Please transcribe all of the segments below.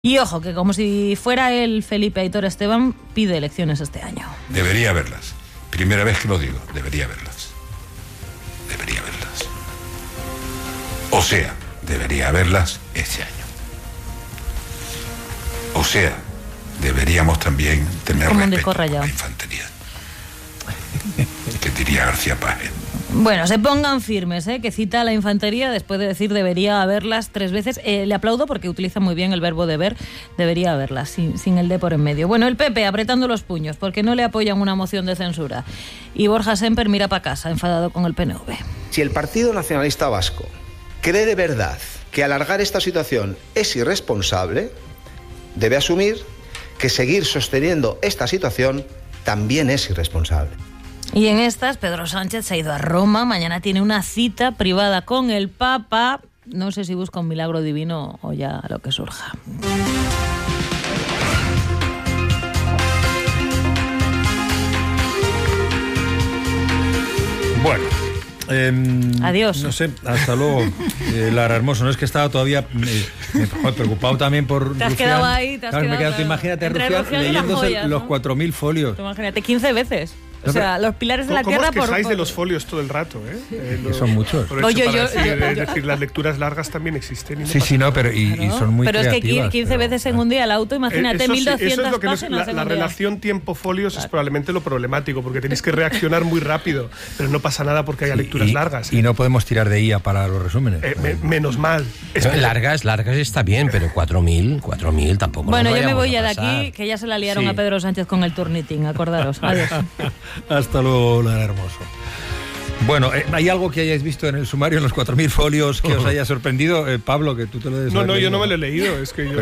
Y ojo, que como si fuera el Felipe Aitor Esteban, pide elecciones este año. Debería haberlas. Primera vez que lo digo, debería haberlas. Debería haberlas. O sea, debería haberlas este año. O sea, deberíamos también tener respeto a la infantería. ¿Qué diría García Páez? Bueno, se pongan firmes, que cita a la infantería después de decir debería haberlas 3 veces. Le aplaudo porque utiliza muy bien el verbo deber. Debería haberlas, sin el de por en medio. Bueno, el PP apretando los puños porque no le apoyan una moción de censura. Y Borja Semper mira para casa, enfadado con el PNV. Si el Partido Nacionalista Vasco cree de verdad que alargar esta situación es irresponsable, debe asumir que seguir sosteniendo esta situación también es irresponsable. Y en estas, Pedro Sánchez se ha ido a Roma. Mañana tiene una cita privada con el Papa. No sé si busca un milagro divino o ya lo que surja. Bueno. Adiós. No sé, hasta luego, Lara Hermoso. No es que estaba todavía preocupado también por Te has Rufián. quedado ahí, te has claro, quedado. Me quedado, imagínate a Rufián leyéndose joyas, los 4.000 folios. Imagínate, 15 veces. O sea, los pilares de la tierra por... ¿Cómo os quejáis de los folios todo el rato? Que son muchos. Es decir, las lecturas largas también existen. Sí, pero y son muy pero creativas. Pero es que 15 veces en un día el auto, imagínate, 1.200 páginas. La relación tiempo-folios es probablemente lo problemático, porque tenéis que reaccionar muy rápido, pero no pasa nada porque haya lecturas largas. Y no podemos tirar de IA para los resúmenes. Menos mal. Largas está bien, pero 4.000 tampoco. Bueno, yo me voy ya de aquí, que ya se la liaron a Pedro Sánchez con el Turnitin, acordaros. Adiós. Hasta luego, Lara Hermoso. Bueno, ¿hay algo que hayáis visto en el sumario, en los 4.000 folios, que os haya sorprendido? Pablo, que tú te lo debes No, leído. yo no me lo he leído. Es que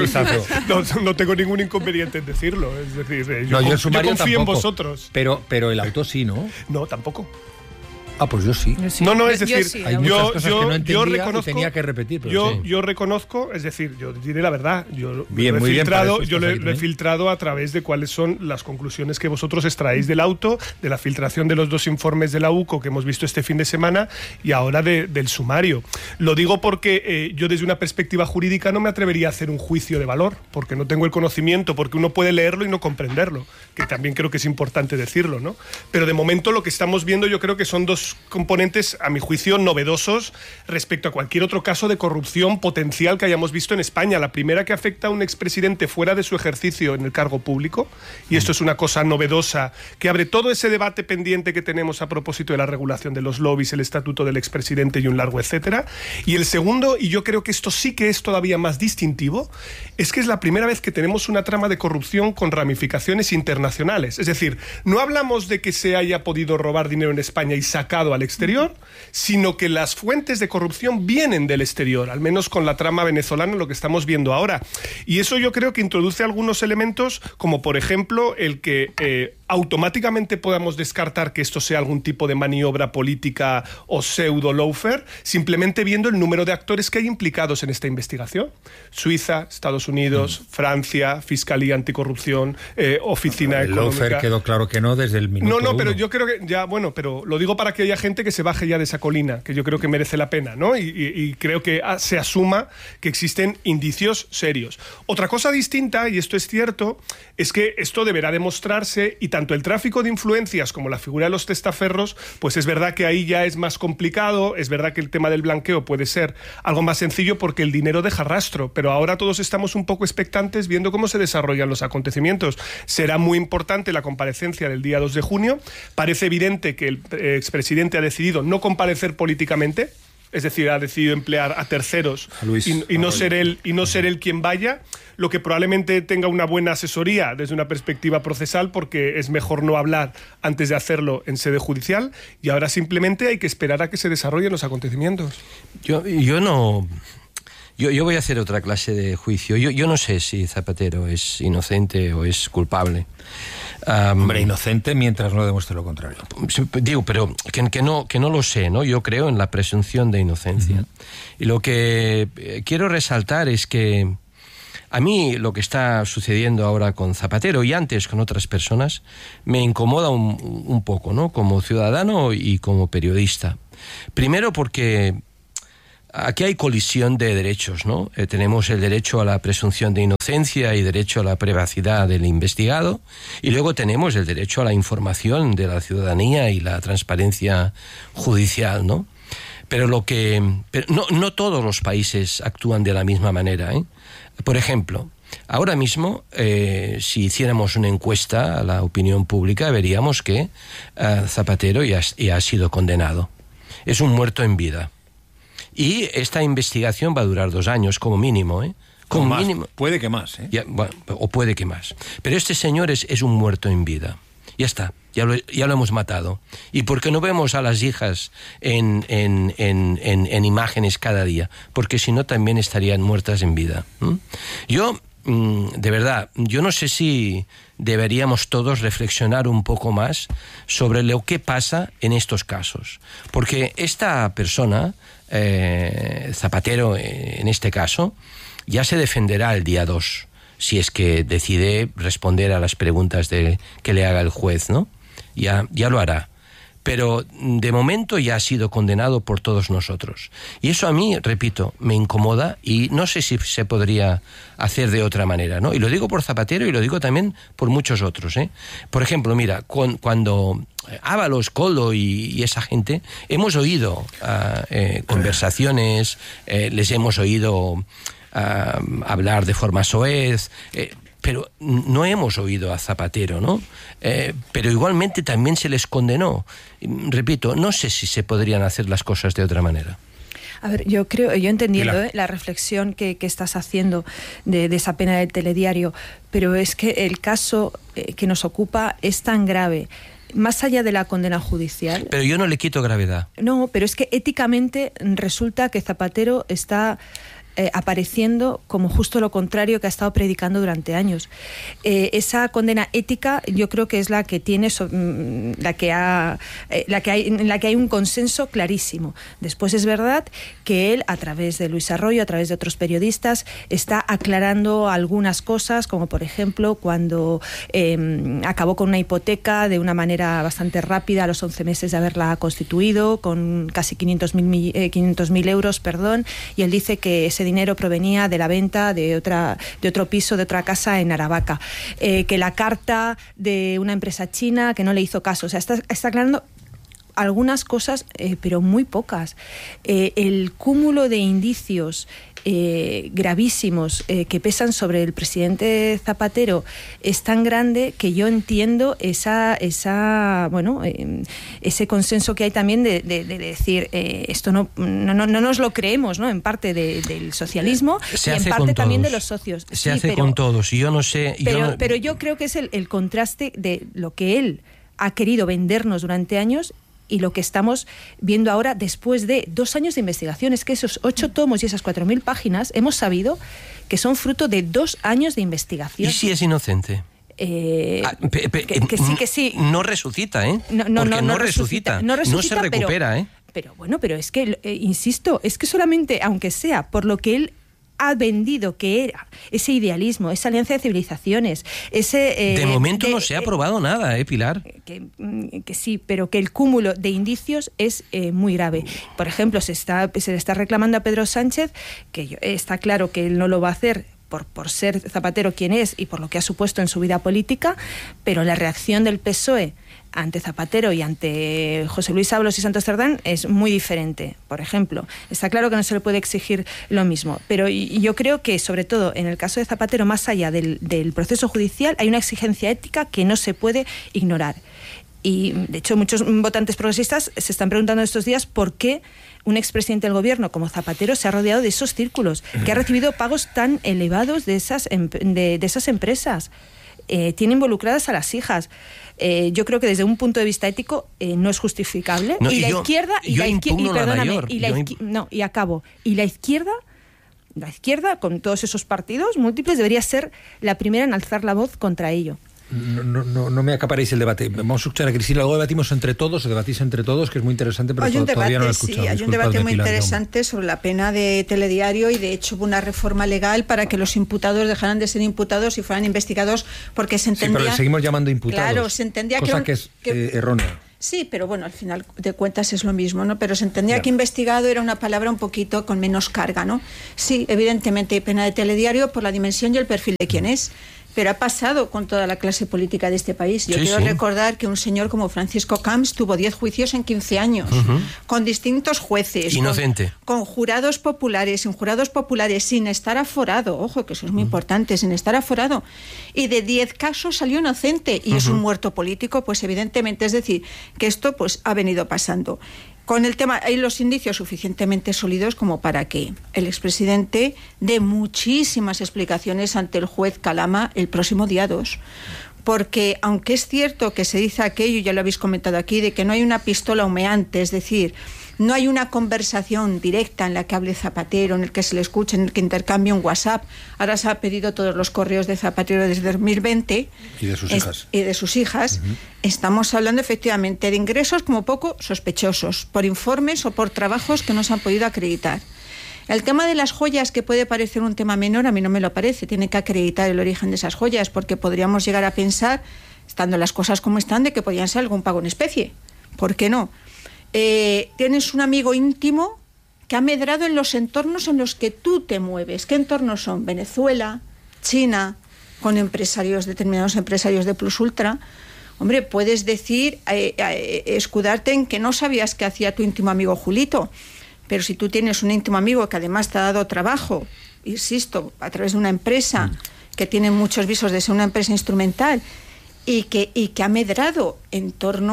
yo no tengo ningún inconveniente en decirlo. Es decir, yo el sumario confío tampoco, en vosotros. Pero el auto sí, ¿no? No, tampoco. Ah, pues yo sí. No, es decir, sí, hay muchas cosas que no entendía reconozco, y tenía que repetir. Yo reconozco, es decir, yo diré la verdad. Yo lo he filtrado a través de cuáles son las conclusiones que vosotros extraéis del auto, de la filtración de los 2 informes de la UCO que hemos visto este fin de semana y ahora del sumario. Lo digo porque yo desde una perspectiva jurídica no me atrevería a hacer un juicio de valor, porque no tengo el conocimiento, porque uno puede leerlo y no comprenderlo, que también creo que es importante decirlo, ¿no? Pero de momento lo que estamos viendo yo creo que son 2 componentes, a mi juicio, novedosos respecto a cualquier otro caso de corrupción potencial que hayamos visto en España. La primera, que afecta a un expresidente fuera de su ejercicio en el cargo público, y esto es una cosa novedosa que abre todo ese debate pendiente que tenemos a propósito de la regulación de los lobbies, el estatuto del expresidente y un largo etcétera. Y el segundo, y yo creo que esto sí que es todavía más distintivo, es que es la primera vez que tenemos una trama de corrupción con ramificaciones internacionales. Es decir, no hablamos de que se haya podido robar dinero en España y sacado al exterior, sino que las fuentes de corrupción vienen del exterior, al menos con la trama venezolana, lo que estamos viendo ahora. Y eso yo creo que introduce algunos elementos, como por ejemplo el que automáticamente podamos descartar que esto sea algún tipo de maniobra política o pseudo-lawfare, simplemente viendo el número de actores que hay implicados en esta investigación. Suiza, Estados Unidos, Francia, Fiscalía Anticorrupción, Oficina el Económica. lawfare quedó claro que no desde el minuto No, pero 1. yo creo que ya, bueno, pero lo digo para que haya gente que se baje ya de esa colina, que yo creo que merece la pena, ¿no? Y creo que se asuma que existen indicios serios. Otra cosa distinta, y esto es cierto, es que esto deberá demostrarse, y tanto el tráfico de influencias como la figura de los testaferros, pues es verdad que ahí ya es más complicado, es verdad que el tema del blanqueo puede ser algo más sencillo porque el dinero deja rastro, pero ahora todos estamos un poco expectantes viendo cómo se desarrollan los acontecimientos. Será muy importante la comparecencia del día 2 de junio. Parece evidente que el expresidente ha decidido no comparecer políticamente, es decir, ha decidido emplear a terceros y no ser él quien vaya, lo que probablemente tenga una buena asesoría desde una perspectiva procesal, porque es mejor no hablar antes de hacerlo en sede judicial, y ahora simplemente hay que esperar a que se desarrollen los acontecimientos. Yo voy a hacer otra clase de juicio. Yo no sé si Zapatero es inocente o es culpable. Hombre, inocente mientras no demuestre lo contrario. Digo, pero que no lo sé, ¿no? Yo creo en la presunción de inocencia. Y lo que quiero resaltar es que a mí lo que está sucediendo ahora con Zapatero y antes con otras personas me incomoda un poco, ¿no? Como ciudadano y como periodista. Primero porque aquí hay colisión de derechos, ¿no? Tenemos el derecho a la presunción de inocencia y derecho a la privacidad del investigado, y luego tenemos el derecho a la información de la ciudadanía y la transparencia judicial, ¿no? Pero no todos los países actúan de la misma manera, ¿eh? Por ejemplo, ahora mismo, si hiciéramos una encuesta a la opinión pública, veríamos que Zapatero ya ha sido condenado. Es un muerto en vida. Y esta investigación va a durar 2 años, como mínimo, ¿eh? Como más, mínimo. Puede que más, ¿eh? O puede que más. Pero este señor es un muerto en vida. Ya está, ya lo hemos matado. ¿Y por qué no vemos a las hijas en imágenes cada día? Porque si no, también estarían muertas en vida. Yo, de verdad, yo no sé si deberíamos todos reflexionar un poco más sobre lo que pasa en estos casos. Porque esta persona, Zapatero en este caso, ya se defenderá el día 2. Si es que decide responder a las preguntas que le haga el juez, ¿no? Ya lo hará. Pero de momento ya ha sido condenado por todos nosotros. Y eso a mí, repito, me incomoda y no sé si se podría hacer de otra manera, ¿no? Y lo digo por Zapatero y lo digo también por muchos otros, ¿eh? Por ejemplo, mira, cuando Ábalos, Koldo y esa gente, hemos oído conversaciones, les hemos oído hablar de forma soez, pero no hemos oído a Zapatero, ¿no? Pero igualmente también se les condenó. Repito, no sé si se podrían hacer las cosas de otra manera. A ver, yo entendiendo la reflexión que estás haciendo de esa pena del telediario, pero es que el caso que nos ocupa es tan grave, más allá de la condena judicial. Pero yo no le quito gravedad. No, pero es que éticamente resulta que Zapatero está apareciendo como justo lo contrario que ha estado predicando durante años. Esa condena ética yo creo que es la que tiene en la que hay un consenso clarísimo. Después es verdad que él, a través de Luis Arroyo, a través de otros periodistas, está aclarando algunas cosas, como por ejemplo cuando acabó con una hipoteca de una manera bastante rápida a los 11 meses de haberla constituido, con casi 500.000 euros, y él dice que ese dinero provenía de la venta de otro piso, de otra casa en Aravaca, que la carta de una empresa china que no le hizo caso. O sea, está aclarando algunas cosas, pero muy pocas. El cúmulo de indicios gravísimos que pesan sobre el presidente Zapatero es tan grande que yo entiendo ese consenso que hay también de decir esto no nos lo creemos, ¿no? En parte del socialismo y en parte también de los socios. Se hace con todos, y yo no sé... Pero yo creo que es el contraste de lo que él ha querido vendernos durante años y lo que estamos viendo ahora después de 2 años de investigación. Es que esos 8 tomos y esas 4.000 páginas hemos sabido que son fruto de 2 años de investigación. ¿Y si es inocente? Que sí. No resucita, ¿eh? No resucita. No se recupera, ¿eh? Pero es que, insisto, es que solamente, aunque sea por lo que él ha vendido que era ese idealismo, esa alianza de civilizaciones, de momento no se ha probado nada, Pilar. Que sí, pero que el cúmulo de indicios es muy grave. Por ejemplo, se le está reclamando a Pedro Sánchez, que está claro que él no lo va a hacer por ser Zapatero quien es y por lo que ha supuesto en su vida política, pero la reacción del PSOE ante Zapatero y ante José Luis Ábalos y Santos Cerdán es muy diferente. Por ejemplo, está claro que no se le puede exigir lo mismo, pero yo creo que, sobre todo en el caso de Zapatero, más allá del proceso judicial, hay una exigencia ética que no se puede ignorar. Y, de hecho, muchos votantes progresistas se están preguntando estos días por qué un expresidente del gobierno como Zapatero se ha rodeado de esos círculos, que ha recibido pagos tan elevados de esas empresas. Tiene involucradas a las hijas. Yo creo que desde un punto de vista ético no es justificable. No, y la izquierda la izquierda, con todos esos partidos múltiples, debería ser la primera en alzar la voz contra ello. No me acaparéis el debate. Vamos a escuchar a Cristina, luego debatimos entre todos, o debatís entre todos, que es muy interesante, pero todavía no lo he escuchado. Sí, hay un debate muy interesante sobre la pena de telediario, y de hecho hubo una reforma legal para que los imputados dejaran de ser imputados y fueran investigados, porque se entendía... Sí, pero le seguimos llamando imputados. Claro, se entendía cosa que es errónea. Sí, pero bueno, al final de cuentas es lo mismo, ¿no? Pero se entendía que investigado era una palabra un poquito con menos carga, ¿no? Sí, evidentemente hay pena de telediario por la dimensión y el perfil de quién es. Pero ha pasado con toda la clase política de este país. Yo quiero recordar que un señor como Francisco Camps tuvo 10 juicios en 15 años, con distintos jueces. Inocente. Con jurados populares, sin estar aforado. Ojo, que eso es muy importante, sin estar aforado. Y de 10 casos salió inocente y es un muerto político, pues evidentemente. Es decir, que esto pues ha venido pasando. Con el tema, hay los indicios suficientemente sólidos como para que el expresidente dé muchísimas explicaciones ante el juez Calama el próximo día 2. Porque aunque es cierto que se dice aquello, ya lo habéis comentado aquí, de que no hay una pistola humeante, es decir, no hay una conversación directa en la que hable Zapatero, en el que se le escuche, en el que intercambie un WhatsApp. Ahora se ha pedido todos los correos de Zapatero desde 2020. Y de sus hijas. Y de sus hijas. Estamos hablando efectivamente de ingresos como poco sospechosos, por informes o por trabajos que no se han podido acreditar. El tema de las joyas, que puede parecer un tema menor, a mí no me lo parece. Tiene que acreditar el origen de esas joyas, porque podríamos llegar a pensar, estando las cosas como están, de que podrían ser algún pago en especie. ¿Por qué no? Tienes un amigo íntimo que ha medrado en los entornos en los que tú te mueves. ¿Qué entornos son? Venezuela, China, con determinados empresarios de Plus Ultra. Hombre, puedes decir, escudarte en que no sabías qué hacía tu íntimo amigo Julito, pero si tú tienes un íntimo amigo que además te ha dado trabajo, insisto, a través de una empresa que tiene muchos visos de ser una empresa instrumental, y que ha medrado en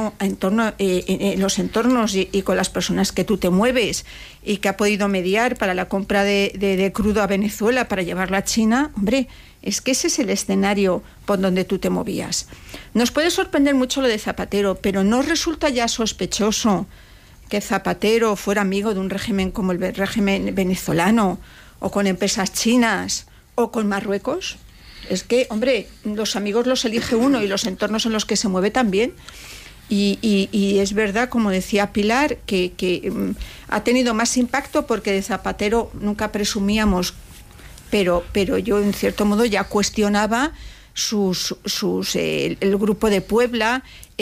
los entornos y con las personas que tú te mueves, y que ha podido mediar para la compra de crudo a Venezuela para llevarlo a China, hombre, es que ese es el escenario por donde tú te movías. Nos puede sorprender mucho lo de Zapatero, pero ¿no resulta ya sospechoso que Zapatero fuera amigo de un régimen como el régimen venezolano, o con empresas chinas, o con Marruecos? Es que, hombre, los amigos los elige uno y los entornos en los que se mueve también. Y es verdad, como decía Pilar, que ha tenido más impacto porque de Zapatero nunca presumíamos, pero yo en cierto modo ya cuestionaba el grupo de Puebla,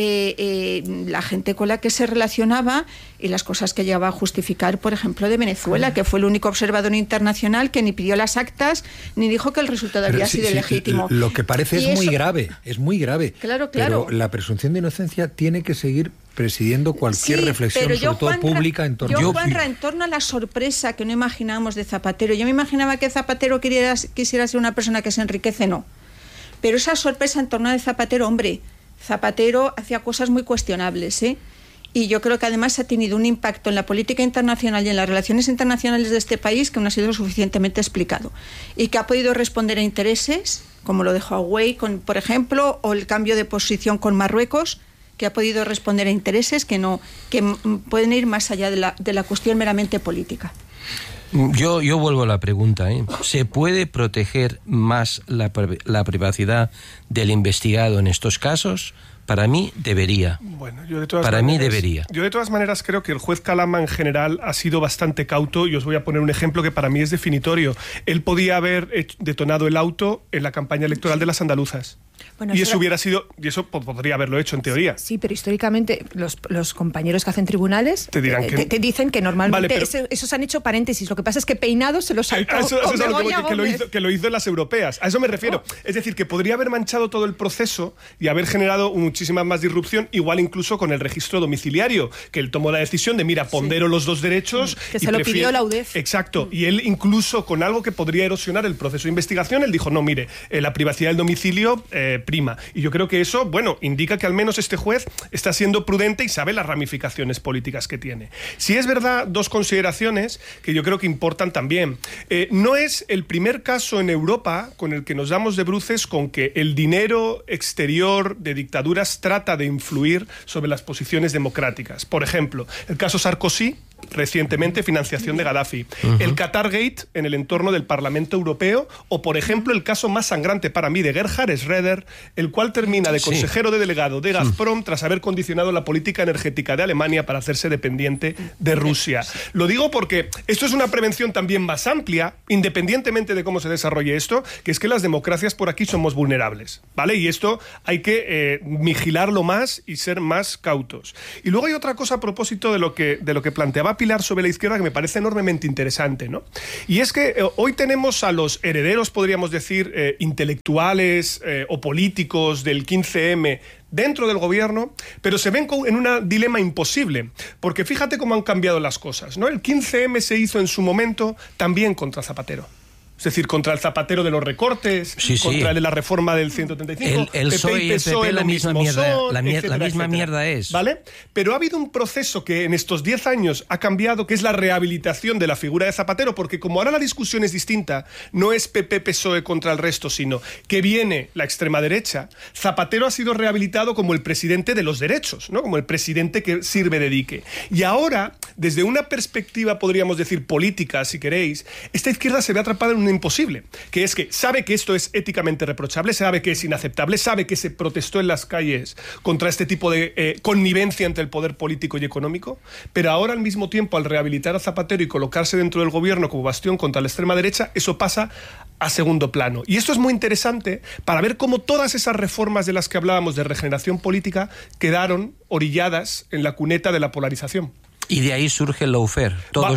la gente con la que se relacionaba y las cosas que llegaba a justificar, por ejemplo, de Venezuela, que fue el único observador internacional que ni pidió las actas ni dijo que el resultado había sido legítimo. Lo que parece es muy grave. Claro. Pero la presunción de inocencia tiene que seguir presidiendo cualquier reflexión, sobre todo pública, en torno en torno a la sorpresa que no imaginábamos de Zapatero. Yo me imaginaba que Zapatero quisiera ser una persona que se enriquece, no. Pero esa sorpresa en torno a Zapatero, hombre, Zapatero hacía cosas muy cuestionables, ¿eh? Y yo creo que además ha tenido un impacto en la política internacional y en las relaciones internacionales de este país que no ha sido suficientemente explicado. Y que ha podido responder a intereses, como lo de Huawei, por ejemplo, o el cambio de posición con Marruecos, que ha podido responder a intereses que pueden ir más allá de la cuestión meramente política. Yo vuelvo a la pregunta, ¿eh? ¿Se puede proteger más la privacidad del investigado en estos casos? Para mí debería. Bueno, Yo de todas maneras creo que el juez Calama en general ha sido bastante cauto, y os voy a poner un ejemplo que para mí es definitorio. Él podía haber detonado el auto en la campaña electoral de las andaluzas. Bueno, y eso podría haberlo hecho en teoría. Sí, pero históricamente los compañeros que hacen tribunales te dicen que normalmente esos han hecho paréntesis. Lo que pasa es que Peinado se lo saltó. Eso es que lo hizo en las europeas. A eso me refiero. Es decir, que podría haber manchado todo el proceso y haber generado muchísima más disrupción, igual incluso con el registro domiciliario, que él tomó la decisión de, pondero los dos derechos. Que se lo pidió la UDEF. Exacto. Y él incluso con algo que podría erosionar el proceso de investigación, él dijo, no, la privacidad del domicilio prima. Y yo creo que eso, indica que al menos este juez está siendo prudente y sabe las ramificaciones políticas que tiene. Si es verdad, dos consideraciones que yo creo que importan también. No es el primer caso en Europa con el que nos damos de bruces con que el dinero exterior de dictaduras trata de influir sobre las posiciones democráticas. Por ejemplo, el caso Sarkozy recientemente financiación de Gaddafi, el Qatargate en el entorno del Parlamento Europeo, o por ejemplo el caso más sangrante para mí de Gerhard Schröder, el cual termina de consejero de delegado de Gazprom tras haber condicionado la política energética de Alemania para hacerse dependiente de Rusia. Lo digo porque esto es una prevención también más amplia, independientemente de cómo se desarrolle esto, que es que las democracias por aquí somos vulnerables, ¿vale? Y esto hay que vigilarlo más y ser más cautos. Y luego hay otra cosa a propósito de lo que planteaba Pilar sobre la izquierda que me parece enormemente interesante, ¿no? Y es que hoy tenemos a los herederos, podríamos decir, intelectuales o políticos del 15M dentro del gobierno, pero se ven en un dilema imposible, porque fíjate cómo han cambiado las cosas, ¿no? El 15M se hizo en su momento también contra Zapatero. Es decir, contra el Zapatero de los recortes, contra el de la reforma del 135. El PSOE y el PP la misma mierda, la misma mierda es. ¿Vale? Pero ha habido un proceso que en estos 10 años ha cambiado, que es la rehabilitación de la figura de Zapatero, porque como ahora la discusión es distinta, no es PP-PSOE contra el resto, sino que viene la extrema derecha, Zapatero ha sido rehabilitado como el presidente de los derechos, ¿no? Como el presidente que sirve de dique. Y ahora, desde una perspectiva, podríamos decir, política, si queréis, esta izquierda se ve atrapada en un imposible, que es que sabe que esto es éticamente reprochable, sabe que es inaceptable, sabe que se protestó en las calles contra este tipo de connivencia entre el poder político y económico, pero ahora al mismo tiempo, al rehabilitar a Zapatero y colocarse dentro del gobierno como bastión contra la extrema derecha, eso pasa a segundo plano. Y esto es muy interesante para ver cómo todas esas reformas de las que hablábamos de regeneración política quedaron orilladas en la cuneta de la polarización. Y de ahí surge el lawfare. Todo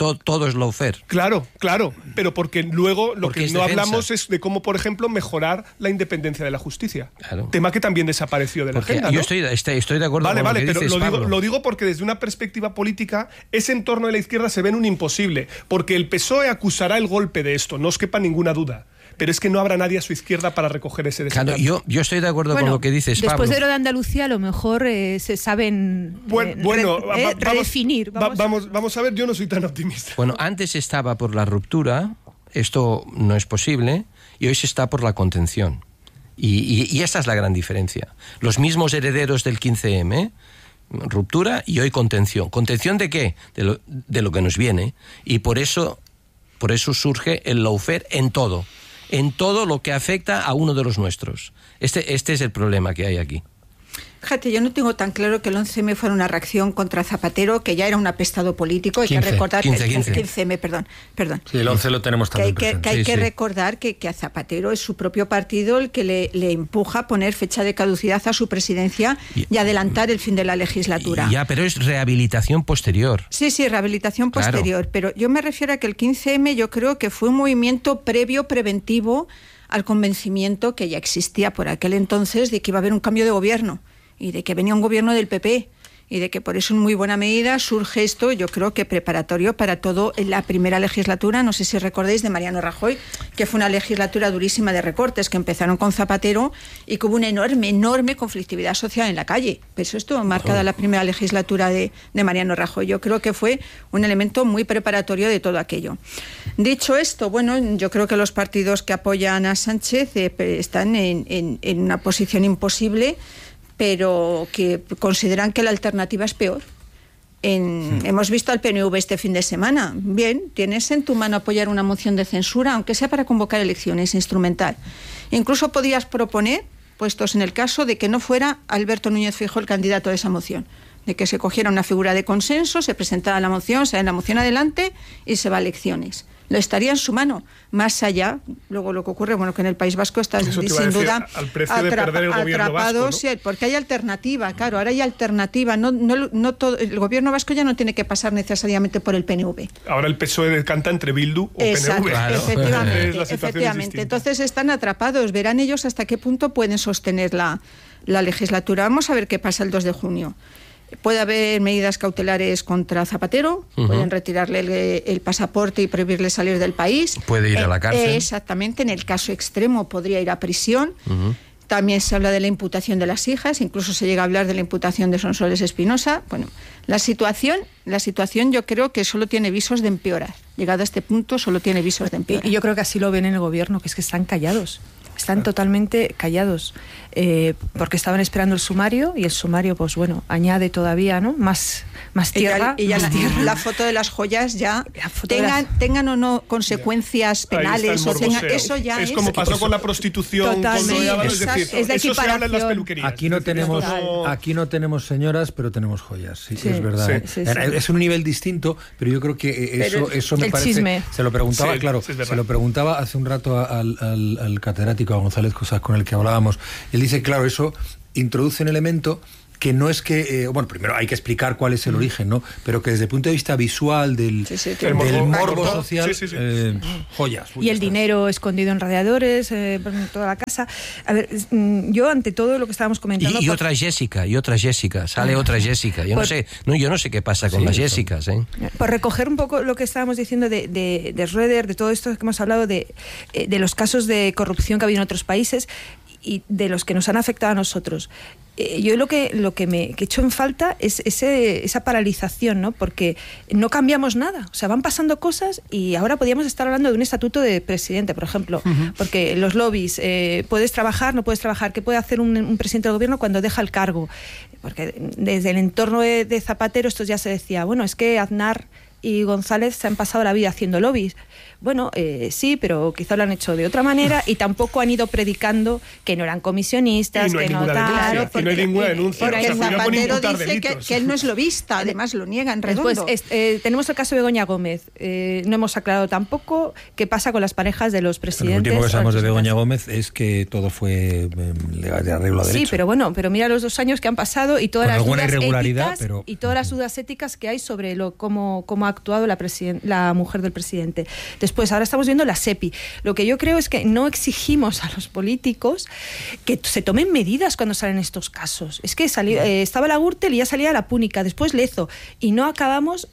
es lawfare. Claro, pero porque luego lo que no hablamos es de cómo, por ejemplo, mejorar la independencia de la justicia. Claro. Tema que también desapareció de la agenda, ¿no? Yo estoy de acuerdo con lo que dices, pero lo digo porque desde una perspectiva política, ese entorno de la izquierda se ve en un imposible, porque el PSOE acusará el golpe de esto, no os quepa ninguna duda. Pero es que no habrá nadie a su izquierda para recoger ese desencanto. Claro, yo estoy de acuerdo con lo que dices, Pablo. Después de lo de Andalucía, a lo mejor se saben redefinir. Vamos a ver, yo no soy tan optimista. Bueno, antes estaba por la ruptura, esto no es posible, y hoy se está por la contención. Y esa es la gran diferencia. Los mismos herederos del 15M, ruptura y hoy contención. ¿Contención de qué? De lo que nos viene. Y por eso surge el lawfare en todo lo que afecta a uno de los nuestros. Este es el problema que hay aquí. Fíjate, yo no tengo tan claro que el 11M fuera una reacción contra Zapatero, que ya era un apestado político. Hay que recordar 15M, perdón. Sí, el 11 lo tenemos también presente. Hay que recordar que a Zapatero es su propio partido el que le empuja a poner fecha de caducidad a su presidencia y adelantar el fin de la legislatura. Ya, pero es rehabilitación posterior. Sí, rehabilitación posterior. Pero yo me refiero a que el 15M yo creo que fue un movimiento preventivo al convencimiento que ya existía por aquel entonces de que iba a haber un cambio de gobierno y de que venía un gobierno del PP y de que por eso en muy buena medida surge esto, yo creo que preparatorio para todo en la primera legislatura, no sé si recordáis, de Mariano Rajoy, que fue una legislatura durísima de recortes que empezaron con Zapatero y que hubo una enorme conflictividad social en la calle. Pero eso estuvo marcada la primera legislatura de Mariano Rajoy. Yo creo que fue un elemento muy preparatorio de todo aquello. Dicho esto, bueno, yo creo que los partidos que apoyan a Sánchez están en una posición imposible, pero que consideran que la alternativa es peor. Hemos visto al PNV este fin de semana. Bien, tienes en tu mano apoyar una moción de censura, aunque sea para convocar elecciones, instrumental. Incluso podías proponer, puestos en el caso de que no fuera Alberto Núñez Feijóo el candidato de esa moción, de que se cogiera una figura de consenso, se presentara la moción, se da la moción adelante y se va a elecciones. Lo estaría en su mano. Más allá, luego lo que ocurre, bueno, que en el País Vasco está sin duda al precio de perder el gobierno vasco, ¿no? Sí, porque hay alternativa, claro, ahora hay alternativa. No todo, el gobierno vasco ya no tiene que pasar necesariamente por el PNV. Ahora el PSOE decanta entre Bildu o PNV. Claro. Efectivamente. Entonces están atrapados. Verán ellos hasta qué punto pueden sostener la legislatura. Vamos a ver qué pasa el 2 de junio. Puede haber medidas cautelares contra Zapatero, pueden retirarle el pasaporte y prohibirle salir del país. Puede ir a la cárcel. Exactamente, en el caso extremo podría ir a prisión. También se habla de la imputación de las hijas, incluso se llega a hablar de la imputación de Sonsoles Espinosa. Bueno, la situación yo creo que solo tiene visos de empeorar. Llegado a este punto, solo tiene visos de empeorar. Y yo creo que así lo ven en el gobierno, que es que están callados. están totalmente callados, porque estaban esperando el sumario, y el sumario, pues bueno, añade todavía, ¿no?, más tierra. Y ya la foto de las joyas ya tengan o no consecuencias penales, eso ya es como pasó con la prostitución. Totalmente. Es de eso se habla en las peluquerías. Aquí no tenemos señoras, pero tenemos joyas. Sí, es verdad. Sí. Es un nivel distinto, pero yo creo que eso me parece. Chisme. Se lo preguntaba, se lo preguntaba hace un rato al catedrático, a González Cosas, con el que hablábamos. Él dice, claro, eso introduce un elemento que no es que, bueno, primero hay que explicar cuál es el origen, ¿no? Pero que desde el punto de vista visual del morbo social, joyas. Y el dinero escondido en radiadores, por toda la casa. A ver, yo ante todo lo que estábamos comentando... Y otra Jessica, sale otra Jessica. Yo no sé qué pasa con las Jessicas, ¿eh? Por recoger un poco lo que estábamos diciendo de Schröder, de todo esto que hemos hablado, de los casos de corrupción que ha habido en otros países y de los que nos han afectado a nosotros. Yo lo que me echo en falta es esa paralización, ¿no? Porque no cambiamos nada. O sea, van pasando cosas y ahora podríamos estar hablando de un estatuto de presidente, por ejemplo. Porque los lobbies, puedes trabajar, no puedes trabajar. ¿Qué puede hacer un presidente del gobierno cuando deja el cargo? Porque desde el entorno de Zapatero esto ya se decía, bueno, es que Aznar y González se han pasado la vida haciendo lobbies. Bueno, sí, pero quizá lo han hecho de otra manera y tampoco han ido predicando que no eran comisionistas, que no tal. No hay ninguna denuncia. Porque Zapatero dice que él no es lobista, además lo niega en redondo. Después, tenemos el caso de Begoña Gómez. No hemos aclarado tampoco qué pasa con las parejas de los presidentes. Lo último que sabemos de Begoña Gómez es que todo fue de arreglo a derecho. Sí, pero bueno, mira los 2 años que han pasado y todas las dudas éticas, pero... y todas las dudas éticas que hay sobre cómo ha actuado la mujer del presidente. Después, ahora estamos viendo la SEPI. Lo que yo creo es que no exigimos a los políticos que se tomen medidas cuando salen estos casos. Es que estaba la Gürtel y ya salía la Púnica, después Lezo, y no acabamos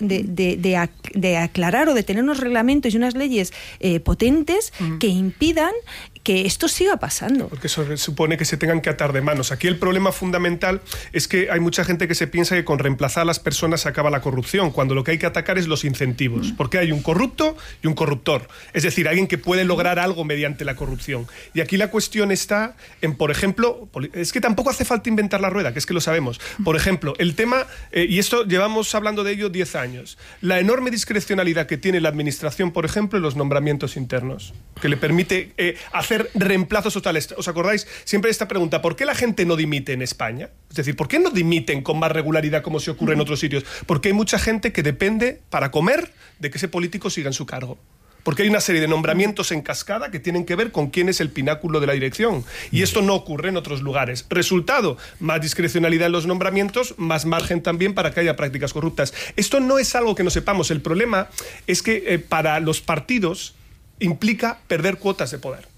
de aclarar o de tener unos reglamentos y unas leyes potentes que impidan que esto siga pasando. Porque eso supone que se tengan que atar de manos. Aquí el problema fundamental es que hay mucha gente que se piensa que con reemplazar a las personas se acaba la corrupción, cuando lo que hay que atacar es los incentivos. Porque hay un corrupto y un corruptor. Es decir, alguien que puede lograr algo mediante la corrupción. Y aquí la cuestión está en, por ejemplo, es que tampoco hace falta inventar la rueda, que es que lo sabemos. Por ejemplo, el tema, y esto llevamos hablando de ello 10 años, la enorme discrecionalidad que tiene la administración, por ejemplo, en los nombramientos internos, que le permite hacer reemplazos totales. ¿Os acordáis siempre de esta pregunta? ¿Por qué la gente no dimite en España? Es decir, ¿por qué no dimiten con más regularidad como se ocurre en otros sitios? Porque hay mucha gente que depende para comer de que ese político siga en su cargo. Porque hay una serie de nombramientos en cascada que tienen que ver con quién es el pináculo de la dirección. Y esto no ocurre en otros lugares. Resultado, más discrecionalidad en los nombramientos, más margen también para que haya prácticas corruptas. Esto no es algo que no sepamos. El problema es que para los partidos implica perder cuotas de poder.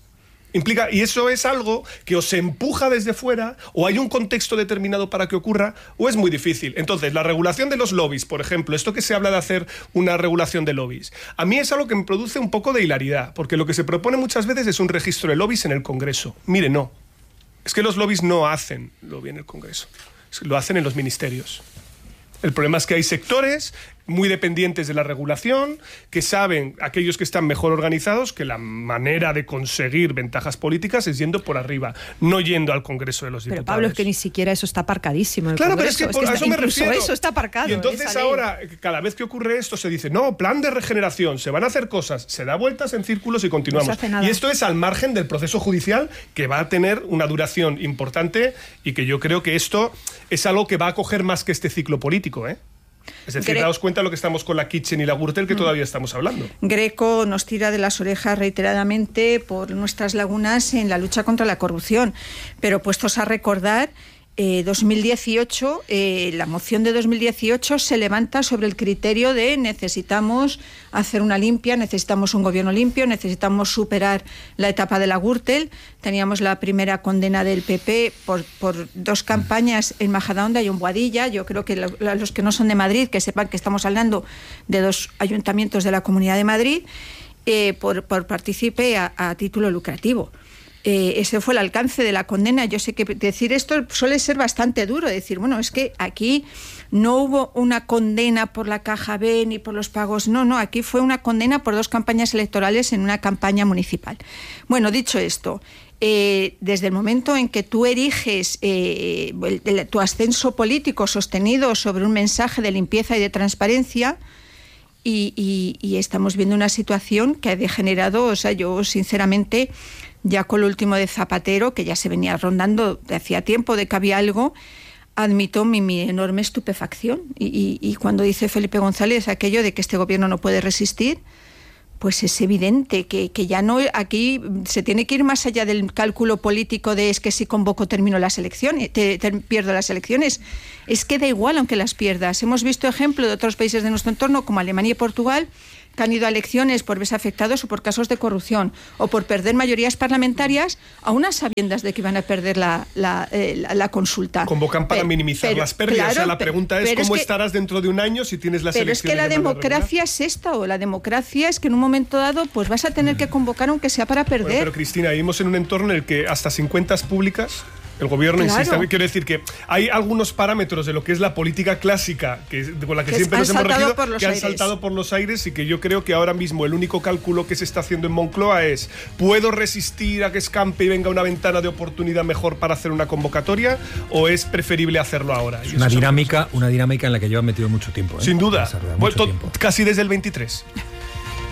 Y eso es algo que o se empuja desde fuera, o hay un contexto determinado para que ocurra, o es muy difícil. Entonces, la regulación de los lobbies, por ejemplo, esto que se habla de hacer una regulación de lobbies, a mí es algo que me produce un poco de hilaridad, porque lo que se propone muchas veces es un registro de lobbies en el Congreso. Mire, no. Es que los lobbies no hacen lobby en el Congreso, lo hacen en los ministerios. El problema es que hay sectores muy dependientes de la regulación, que saben, aquellos que están mejor organizados, que la manera de conseguir ventajas políticas es yendo por arriba, no yendo al Congreso de los Diputados. Pero Pablo, es que ni siquiera eso está aparcadísimo. Claro, pero es que a eso me refiero. Eso está aparcado. Y entonces ahora, cada vez que ocurre esto, se dice, no, plan de regeneración, se van a hacer cosas, se da vueltas en círculos y continuamos. No se hace nada. Y esto es al margen del proceso judicial, que va a tener una duración importante y que yo creo que esto es algo que va a coger más que este ciclo político, ¿eh? Es decir, daos cuenta de lo que estamos con la Kitchen y la Gürtel, que todavía estamos hablando. Greco nos tira de las orejas reiteradamente por nuestras lagunas en la lucha contra la corrupción, pero puestos a recordar, 2018, la moción de 2018 se levanta sobre el criterio de necesitamos hacer una limpia, necesitamos un gobierno limpio, necesitamos superar la etapa de la Gürtel. Teníamos la primera condena del PP por 2 campañas en Majadahonda y en Boadilla. Yo creo que los que no son de Madrid, que sepan que estamos hablando de 2 ayuntamientos de la Comunidad de Madrid, por partícipe a título lucrativo. Ese fue el alcance de la condena. Yo sé que decir esto suele ser bastante duro, decir, bueno, es que aquí no hubo una condena por la Caja B ni por los pagos, no, aquí fue una condena por 2 campañas electorales en una campaña municipal. Bueno, dicho esto, desde el momento en que tú eriges tu ascenso político sostenido sobre un mensaje de limpieza y de transparencia, y estamos viendo una situación que ha degenerado, o sea, yo sinceramente, ya con lo último de Zapatero, que ya se venía rondando de hacía tiempo de que había algo, admito mi enorme estupefacción. Y cuando dice Felipe González aquello de que este gobierno no puede resistir, pues es evidente que ya no, aquí se tiene que ir más allá del cálculo político de es que si convoco termino las elecciones, pierdo las elecciones. Es que da igual aunque las pierdas. Hemos visto ejemplo de otros países de nuestro entorno como Alemania y Portugal, que han ido a elecciones por verse afectados o por casos de corrupción o por perder mayorías parlamentarias, aún a sabiendas de que iban a perder la consulta. Convocan para minimizar las pérdidas. Claro, o sea, la pregunta es cómo estarás dentro de un año si tienes las elecciones. Pero es que la democracia es esta, o la democracia es que en un momento dado pues vas a tener que convocar aunque sea para perder. Bueno, pero Cristina, vivimos en un entorno en el que hasta sin cuentas públicas el gobierno insiste. Quiero decir que hay algunos parámetros de lo que es la política clásica con la que siempre nos hemos regido que han saltado por los aires, y que yo creo que ahora mismo el único cálculo que se está haciendo en Moncloa es: ¿puedo resistir a que escampe y venga una ventana de oportunidad mejor para hacer una convocatoria, o es preferible hacerlo ahora? Una dinámica en la que llevan metido mucho tiempo. Sin duda, casi desde el 23.